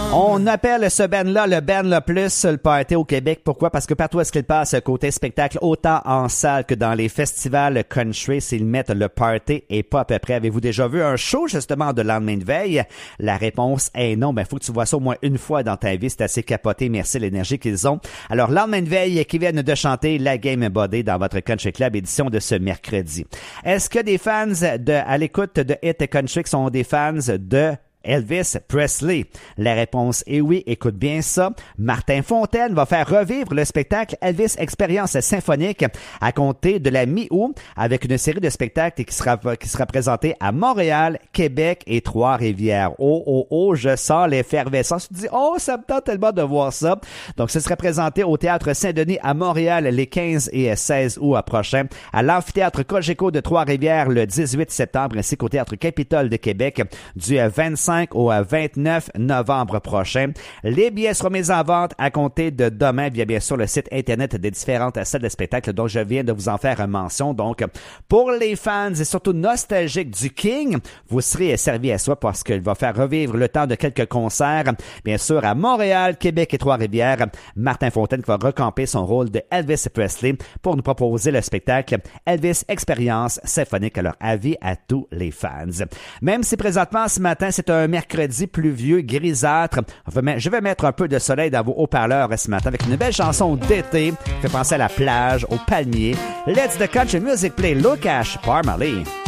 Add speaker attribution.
Speaker 1: On appelle ce band-là le band le plus le party au Québec. Pourquoi? Parce que partout est-ce qu'il passe, côté spectacle, autant en salle que dans les festivals country, s'ils mettent le party et pas à peu près. Avez-vous déjà vu un show, justement, de lendemain de veille? La réponse est non. Ben, faut que tu vois ça au moins une fois dans ta vie. C'est assez capoté. Merci l'énergie qu'ils ont. Alors, lendemain de veille qui viennent de chanter la Game Body dans votre Country Club édition de ce mercredi. Est-ce que des fans à l'écoute de Hit Country qui sont des fans de Elvis Presley? La réponse est oui. Écoute bien ça. Martin Fontaine va faire revivre le spectacle Elvis Expérience symphonique à compter de la mi-août avec une série de spectacles qui sera présentée à Montréal, Québec et Trois-Rivières. Oh, je sens l'effervescence. Tu te dis, ça me tente tellement de voir ça. Donc, ce sera présenté au Théâtre Saint-Denis à Montréal les 15 et 16 août prochains, à l'Amphithéâtre Cogeco de Trois-Rivières le 18 septembre ainsi qu'au Théâtre Capitole de Québec du 25 au 29 novembre prochain. Les billets seront mis en vente à compter de demain via bien sûr le site internet des différentes salles de spectacle dont je viens de vous en faire mention. Donc, pour les fans et surtout nostalgiques du King, vous serez servi à soi parce qu'il va faire revivre le temps de quelques concerts, bien sûr à Montréal, Québec et Trois-Rivières. Martin Fontaine qui va recamper son rôle de Elvis Presley pour nous proposer le spectacle Elvis Expérience symphonique. Alors, avis à tous les fans. Même si présentement ce matin c'est un mercredi pluvieux, grisâtre. Je vais mettre un peu de soleil dans vos haut-parleurs ce matin avec une belle chanson d'été qui fait penser à la plage, aux palmiers. Let's the Country Music Play, Lukash Parmalee.